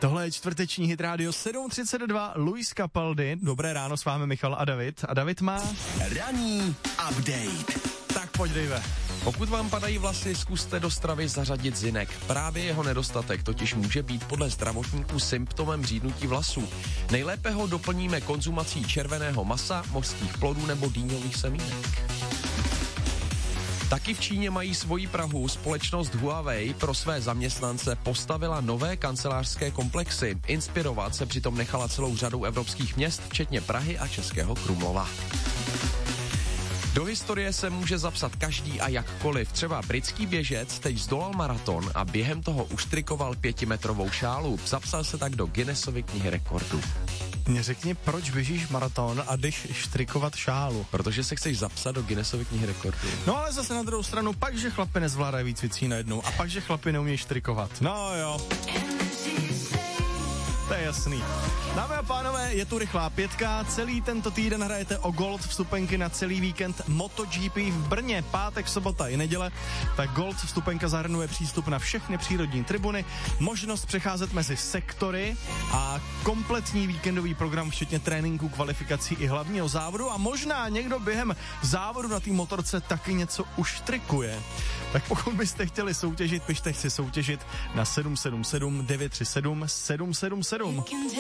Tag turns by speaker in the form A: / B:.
A: Tohle je čtvrteční hit rádio 732 Luis Capaldi. Dobré ráno, s vámi Michal a David. A David má...
B: Ranní update.
A: Tak pojď, Dave.
C: Pokud vám padají vlasy, zkuste do stravy zařadit zinek. Právě jeho nedostatek totiž může být podle zdravotníků symptomem řídnutí vlasů. Nejlépe ho doplníme konzumací červeného masa, mořských plodů nebo dýňových semínek. Taky v Číně mají svoji Prahu. Společnost Huawei pro své zaměstnance postavila nové kancelářské komplexy. Inspirovat se přitom nechala celou řadu evropských měst, včetně Prahy a Českého Krumlova. Do historie se může zapsat každý a jakkoliv. Třeba britský běžec teď zdolal maraton a během toho uštrikoval 5metrovou šálu. Zapsal se tak do Guinnessovy knihy rekordů.
A: Mě řekni, proč běžíš maraton a jdeš štrikovat šálu?
C: Protože se chceš zapsat do Guinnessovy knihy rekordů.
A: No ale zase na druhou stranu, pak, že chlapi nezvládají víc věcí najednou a pak, že chlapi neumějí štrikovat. No jo. To je jasný. Dámy a pánové, je tu rychlá pětka. Celý tento týden hrajete o Gold vstupenky na celý víkend MotoGP v Brně. Pátek, sobota i neděle. Tak Gold vstupenka zahrnuje přístup na všechny přírodní tribuny, možnost přecházet mezi sektory a kompletní víkendový program, včetně tréninku, kvalifikací i hlavního závodu. A možná někdo během závodu na té motorce taky něco uštrikuje. Tak pokud byste chtěli soutěžit, pište chci soutěžit na 777 937 777.